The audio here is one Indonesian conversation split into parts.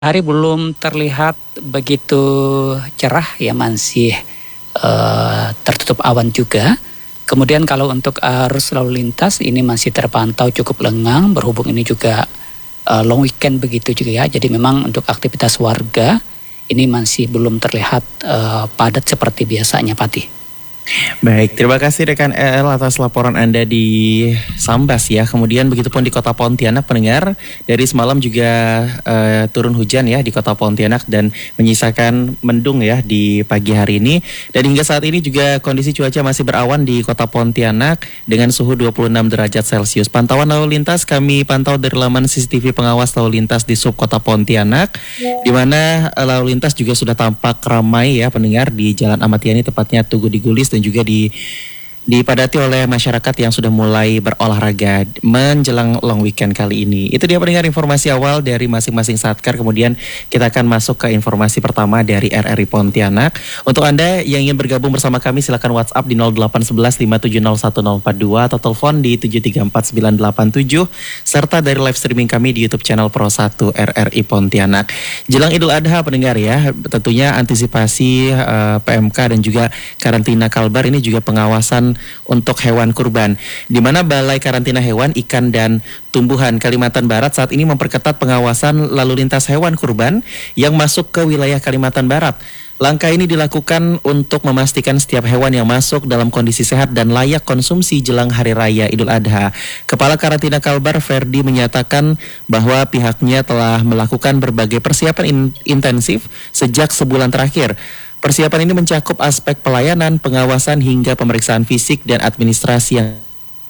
Hari belum terlihat begitu cerah ya, masih tertutup awan juga. Kemudian kalau untuk arus lalu lintas ini masih terpantau cukup lengang, berhubung ini juga long weekend begitu juga ya. Jadi memang untuk aktivitas warga ini masih belum terlihat padat seperti biasanya, Pati. Baik, terima kasih rekan EL atas laporan Anda di Sambas ya. Kemudian begitupun di Kota Pontianak pendengar, dari semalam juga turun hujan ya di Kota Pontianak dan menyisakan mendung ya di pagi hari ini. Dan hingga saat ini juga kondisi cuaca masih berawan di Kota Pontianak dengan suhu 26 derajat Celcius. Pantauan lalu lintas kami pantau dari laman CCTV pengawas lalu lintas di Sub Kota Pontianak, di mana lalu lintas juga sudah tampak ramai ya pendengar di Jalan Ahmad Yani, tepatnya Tugu Digulis, dan juga dipadati oleh masyarakat yang sudah mulai berolahraga menjelang long weekend kali ini. Itu dia pendengar informasi awal dari masing-masing satker. Kemudian kita akan masuk ke informasi pertama dari RRI Pontianak. Untuk Anda yang ingin bergabung bersama kami silakan WhatsApp di 0811 5701042 atau telepon di 7349987 serta dari live streaming kami di YouTube channel Pro 1 RRI Pontianak. Jelang Idul Adha pendengar ya, tentunya antisipasi PMK dan juga karantina Kalbar ini juga pengawasan untuk hewan kurban, di mana Balai Karantina Hewan, Ikan dan Tumbuhan Kalimantan Barat saat ini memperketat pengawasan lalu lintas hewan kurban yang masuk ke wilayah Kalimantan Barat. Langkah ini dilakukan untuk memastikan setiap hewan yang masuk dalam kondisi sehat dan layak konsumsi jelang Hari Raya Idul Adha. Kepala Karantina Kalbar Ferdi menyatakan bahwa pihaknya telah melakukan berbagai persiapan intensif sejak sebulan terakhir. Persiapan ini mencakup aspek pelayanan, pengawasan hingga pemeriksaan fisik dan administrasi yang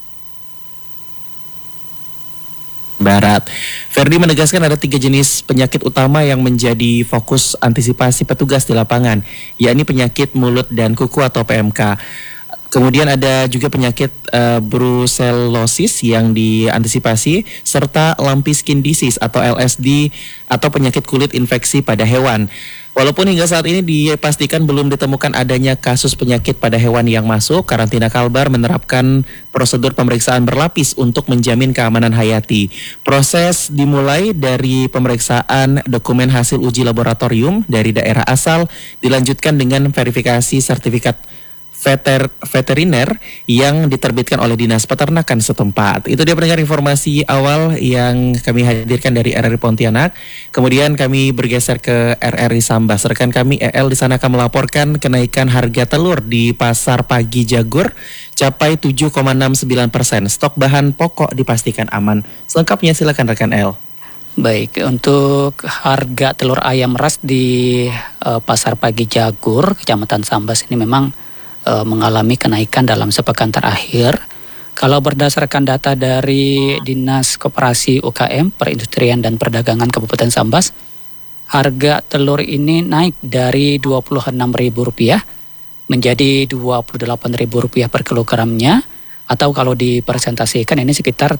Barat. Ferdi menegaskan ada 3 jenis penyakit utama yang menjadi fokus antisipasi petugas di lapangan, yakni penyakit mulut dan kuku atau PMK. Kemudian ada juga penyakit brucellosis yang diantisipasi, serta lumpy skin disease atau LSD atau penyakit kulit infeksi pada hewan. Walaupun hingga saat ini dipastikan belum ditemukan adanya kasus penyakit pada hewan yang masuk, Karantina Kalbar menerapkan prosedur pemeriksaan berlapis untuk menjamin keamanan hayati. Proses dimulai dari pemeriksaan dokumen hasil uji laboratorium dari daerah asal, dilanjutkan dengan verifikasi sertifikat veteriner yang diterbitkan oleh Dinas Peternakan setempat. Itu dia pendengar informasi awal yang kami hadirkan dari RRI Pontianak. Kemudian kami bergeser ke RRI Sambas. Rekan kami EL di sana akan melaporkan kenaikan harga telur di Pasar Pagi Jagur capai 7,69%. Stok bahan pokok dipastikan aman. Selengkapnya silakan rekan EL. Baik, untuk harga telur ayam ras di Pasar Pagi Jagur, Kecamatan Sambas ini memang mengalami kenaikan dalam sepekan terakhir. Kalau berdasarkan data dari Dinas Koperasi UKM, Perindustrian dan Perdagangan Kabupaten Sambas, harga telur ini naik dari Rp26.000 menjadi Rp28.000 per kilogramnya, atau kalau dipresentasikan ini sekitar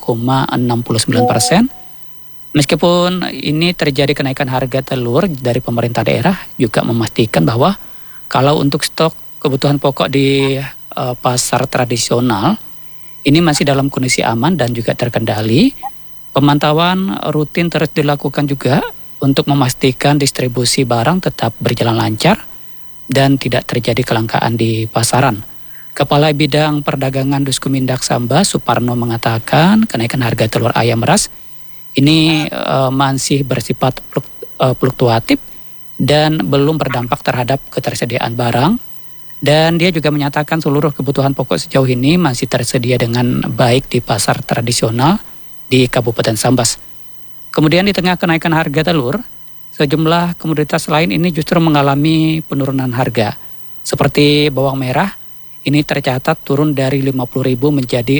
7,69%. Meskipun ini terjadi kenaikan harga telur dari pemerintah daerah, juga memastikan bahwa kalau untuk stok kebutuhan pokok di pasar tradisional ini masih dalam kondisi aman dan juga terkendali. Pemantauan rutin terus dilakukan juga untuk memastikan distribusi barang tetap berjalan lancar dan tidak terjadi kelangkaan di pasaran. Kepala Bidang Perdagangan Duskumindak Sambas, Suparno, mengatakan kenaikan harga telur ayam ras ini masih bersifat fluktuatif dan belum berdampak terhadap ketersediaan barang. Dan dia juga menyatakan seluruh kebutuhan pokok sejauh ini masih tersedia dengan baik di pasar tradisional di Kabupaten Sambas. Kemudian di tengah kenaikan harga telur, sejumlah komoditas lain ini justru mengalami penurunan harga. Seperti bawang merah, ini tercatat turun dari Rp50.000 menjadi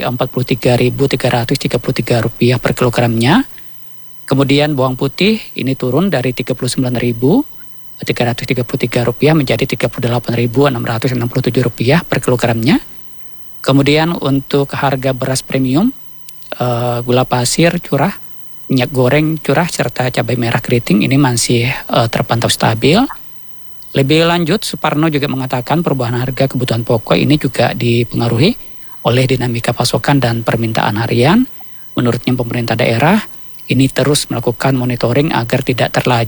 Rp43.333 per kilogramnya. Kemudian bawang putih ini turun dari Rp39.333 menjadi Rp38.667 per kilogramnya. Kemudian untuk harga beras premium, gula pasir curah, minyak goreng curah, serta cabai merah keriting ini masih terpantau stabil. Lebih lanjut, Suparno juga mengatakan perubahan harga kebutuhan pokok ini juga dipengaruhi oleh dinamika pasokan dan permintaan harian. Menurutnya pemerintah daerah ini terus melakukan monitoring agar tidak